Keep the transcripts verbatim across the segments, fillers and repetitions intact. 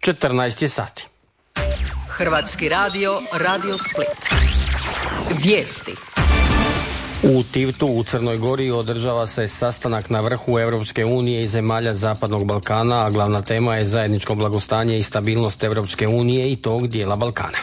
četrnaest je sati. Hrvatski radio, Radio Split. Vijesti. U Tivtu u Crnoj Gori održava se sastanak na vrhu Europske unije i zemalja Zapadnog Balkana, a glavna tema je zajedničko blagostanje i stabilnost Europske unije i tog dijela Balkana.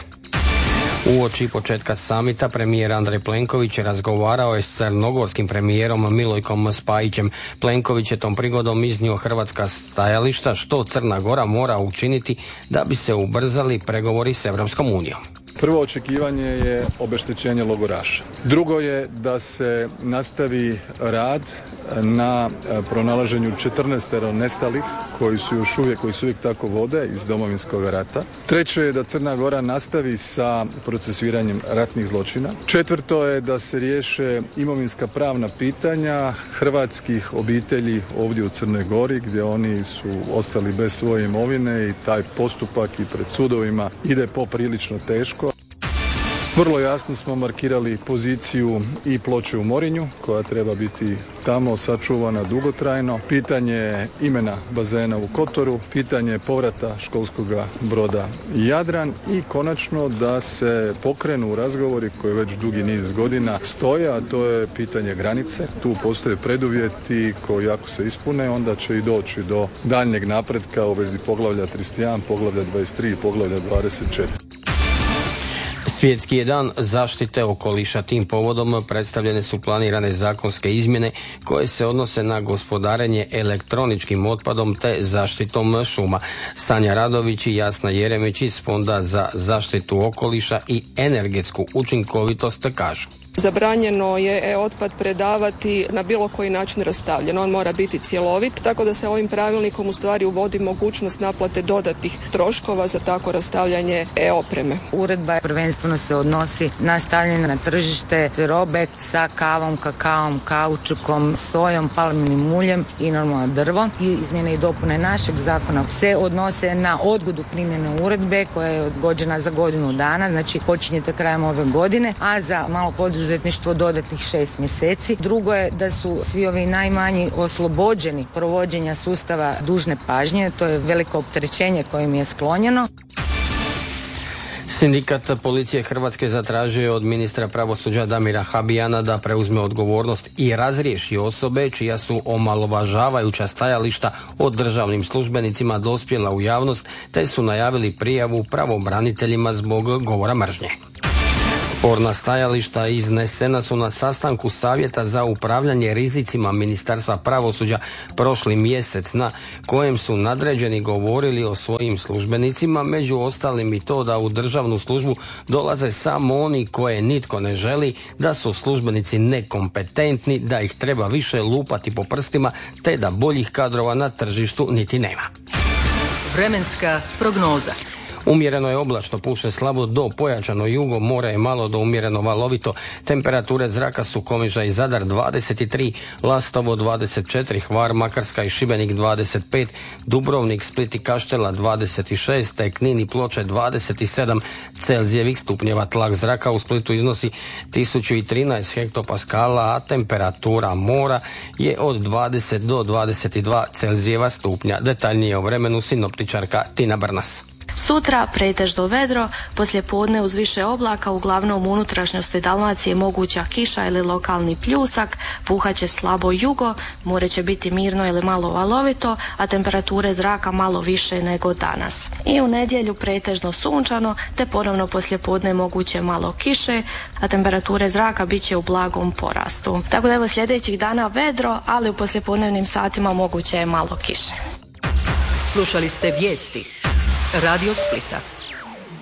Uoči početka samita premijer Andrej Plenković razgovarao je s crnogorskim premijerom Milojkom Spajićem. Plenković je tom prigodom iznio hrvatska stajališta što Crna Gora mora učiniti da bi se ubrzali pregovori s Europskom unijom. Prvo očekivanje je obeštećenje logoraša. Drugo je da se nastavi rad na pronalaženju četrnaestero nestalih koji su još uvijek, koji su uvijek tako vode iz Domovinskog rata. Treće je da Crna Gora nastavi sa procesuiranjem ratnih zločina. Četvrto je da se riješe imovinska pravna pitanja hrvatskih obitelji ovdje u Crnoj Gori gdje oni su ostali bez svoje imovine i taj postupak i pred sudovima ide poprilično teško. Vrlo jasno smo markirali poziciju i Ploče u Morinju koja treba biti tamo sačuvana dugotrajno. Pitanje imena bazena u Kotoru, pitanje povrata školskog broda Jadran i konačno da se pokrenu razgovori koji već dugi niz godina stoje, a to je pitanje granice. Tu postoje preduvjeti koji ako se ispune onda će i doći do daljnjeg napretka u vezi poglavlja trideset jedan, poglavlja dvadeset tri i poglavlja dvadeset četiri. Svjetski je dan zaštite okoliša. Tim povodom predstavljene su planirane zakonske izmjene koje se odnose na gospodarenje elektroničkim otpadom te zaštitom šuma. Sanja Radović i Jasna Jeremić iz Fonda za zaštitu okoliša i energetsku učinkovitost kažu. Zabranjeno je e-otpad predavati na bilo koji način rastavljen. On mora biti cjelovit, tako da se ovim pravilnikom u stvari uvodi mogućnost naplate dodatnih troškova za tako rastavljanje e-opreme. Uredba prvenstveno se odnosi na stavljanje na tržište robe sa kavom, kakaom, kaučukom, sojom, palminim uljem i normalno drvo. I izmjene i dopune našeg zakona se odnose na odgodu primjene uredbe koja je odgođena za godinu dana, znači počinjete krajem ove godine, a za malo poduzetništvo dodatnih šest mjeseci. Drugo je da su svi ovi najmanji oslobođeni provođenja sustava dužne pažnje, to je veliko opterećenje kojim je sklonjeno. Sindikat Policije Hrvatske zatražio je od ministra pravosuđa Damira Habijana da preuzme odgovornost i razriješi osobe čija su omalovažavajuća stajališta o državnim službenicima dospjela u javnost, te su najavili prijavu pravobraniteljima zbog govora mržnje. Sporna stajališta iznesena su na sastanku Savjeta za upravljanje rizicima Ministarstva pravosuđa prošli mjesec, na kojem su nadređeni govorili o svojim službenicima, među ostalim i to da u državnu službu dolaze samo oni koje nitko ne želi, da su službenici nekompetentni, da ih treba više lupati po prstima, te da boljih kadrova na tržištu niti nema. Vremenska prognoza. Umjereno je oblačno, puše slabo do pojačano jugo, more je malo do umjereno valovito. Temperature zraka su Komiža i Zadar dvadeset tri, Lastovo dvadeset četiri, Hvar, Makarska i Šibenik dvadeset pet, Dubrovnik, Split i Kaštela dvadeset šest, te Knin i Ploče dvadeset sedam Celzijevih stupnjeva. Tlak zraka u Splitu iznosi tisuću trinaest hektopaskala, a temperatura mora je od dvadeset do dvadeset dva Celzijeva stupnja. Detaljnije o vremenu sinoptičarka Tina Brnas. Sutra pretežno vedro, poslijepodne uz više oblaka, uglavnom u unutrašnjosti Dalmacije moguća kiša ili lokalni pljusak, puhaće slabo jugo, more će biti mirno ili malo valovito, a temperature zraka malo više nego danas. I u nedjelju pretežno sunčano, te ponovno poslijepodne moguće malo kiše, a temperature zraka bit će u blagom porastu. Tako da evo sljedećih dana vedro, ali u poslijepodnevnim satima moguće je malo kiše. Slušali ste vijesti Radio Splita.